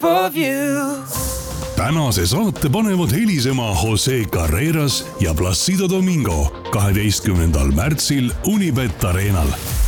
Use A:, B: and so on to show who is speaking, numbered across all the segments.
A: of you.
B: Tänase saate panevad helisema Jose Carreras ja Placido Domingo 12. märtsil Unibet Arenal.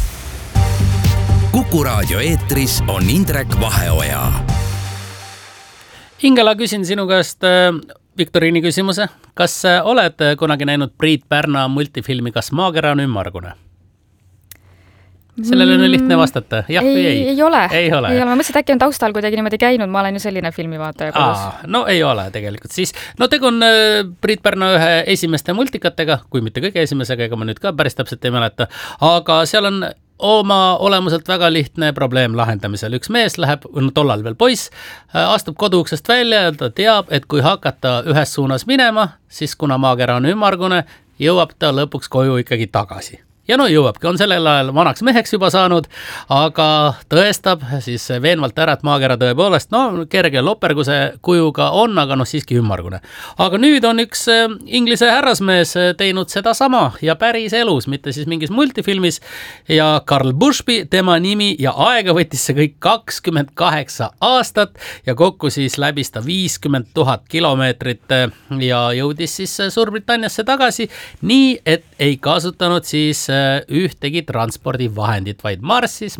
C: Kuku Raadio eetris on Indrek Vaheoja.
D: Ingela, küsin sinu käest viktoriini küsimuse. Kas oled kunagi näinud Priit Pärna multifilmi Kas maakera on ümmargune? Sellele on lihtne vastata. Jah või ei?
E: Ei ole.
D: Ma
E: mõtlesin, et äkki on taustal kuidagi niimoodi käinud. Ma olen ju selline filmivaataja kodus.
D: No ei ole tegelikult. Siis, tegu on Priit Pärna ühe esimeste multikatega, kui mitte kõige esimesega, ega ma nüüd ka päris täpselt ei mäleta. Aga seal on oma olemuselt väga lihtne probleem lahendamisel. Üks mees läheb, tollal veel poiss, astub koduuksest välja ja ta teab, et kui hakata ühes suunas minema, siis kuna maakera on ümmargune, jõuab ta lõpuks koju ikkagi tagasi. Ja jõuabki, on sellel ajal vanaks meheks juba saanud, aga tõestab siis veenvalt ära, et maakera tõepoolest, kerge loperguse kujuga on, aga siiski ümmargune. Aga nüüd on üks inglise härrasmees teinud seda sama ja päris elus, mitte siis mingis multifilmis, ja Karl Bushby, tema nimi ja aega võttis see kõik 28 aastat ja kokku siis läbis ta 50 000 kilomeetrit ja jõudis siis Suurbritanniasse tagasi, nii et ei kasutanud siis ühtegi transpordivahendit, vaid marssis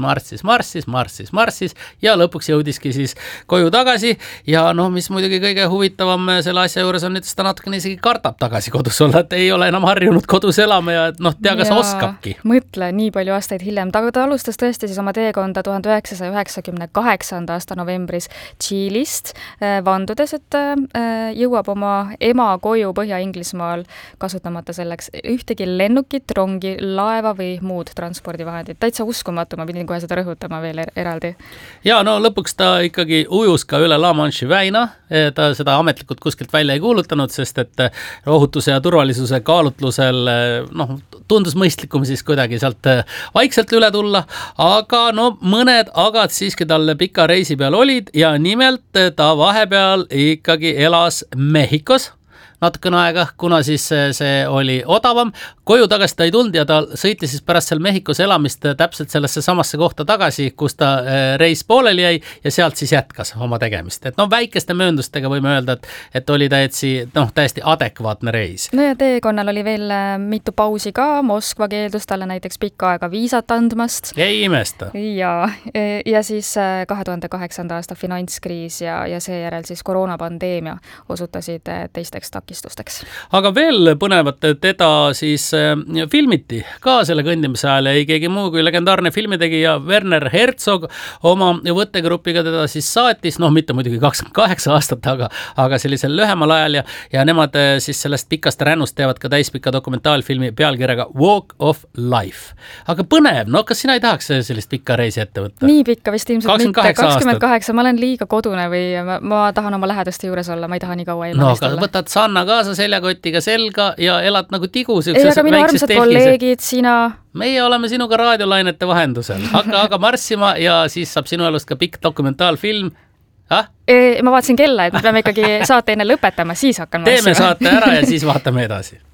D: ja lõpuks jõudiski siis koju tagasi ja mis muidugi kõige huvitavam selle asja juures on, et ta natukene isegi kardab tagasi kodus olla, et ei ole enam harjunud kodus elama ja tea, kas oskabki.
E: Mõtle, nii palju aastaid hiljem. Ta alustas tõesti siis oma teekonda 1998. aasta novembris Tšiilist, vandudes, et jõuab oma ema koju Põhja-Inglismaal kasutamata selleks ühtegi lennukit, rongi, laeva või muud transpordivahendid. Täitsa uskumatu, ma pidin kohe seda rõhutama veel eraldi.
D: Ja lõpuks ta ikkagi ujus ka üle La Manche'i väina. Ta seda ametlikult kuskilt välja ei kuulutanud, sest et ohutuse ja turvalisuse kaalutlusel tundus mõistlikum siis kuidagi sealt vaikselt üle tulla, aga mõned agad siiski talle pika reisi peal olid ja nimelt ta vahepeal ikkagi elas Mehhikos natukene aega, kuna siis see oli odavam. Koju tagasi ta ei tulnud ja ta sõitis siis pärast seal Mehhikos elamist täpselt sellesse samasse kohta tagasi, kus ta reis pooleli jäi ja sealt siis jätkas oma tegemist. Et väikeste mööndustega võime öelda, et oli täiesti adekvaatne reis.
E: Ja teekonnal oli veel mitu pausi ka. Moskva keeldus talle näiteks pikka aega viisat andmast.
D: Ei imesta.
E: Ja siis 2008. aasta finantskriis ja seejärel siis koroonapandeemia osutusid teisteks takistusteks. Aga
D: veel põnevat teda siis filmiti ka selle kõndimise ajal ei keegi muu kui legendaarne filmitegija Werner Herzog oma võttegrupiga teda siis saatis, mitte muidugi 28 aastat, aga sellisel lühemal ajal ja nemad siis sellest pikast rännust teevad ka täispika dokumentaalfilmi pealkirjaga Walk of Life. Aga põnev, kas sina ei tahaks sellist pikka reisi ette võtta?
E: Nii pikka vist ilmselt mitte,
D: 28,
E: ma olen liiga kodune või ma tahan oma lähedaste juures olla, ma ei taha nii kaua ilma
D: olla. Võtad Sanna kaasa seljakotiga selga ja elad nagu tigus.
E: Aga minu armsad kolleegid, sina...
D: Meie oleme sinuga raadiolainete vahendusel. Aga marssima ja siis saab sinu elust ka pikk dokumentaalfilm.
E: Ma vaatasin kella, et me peame ikkagi saate enne lõpetama, siis hakkan
D: marssima. Teeme saate ära ja siis vaatame edasi.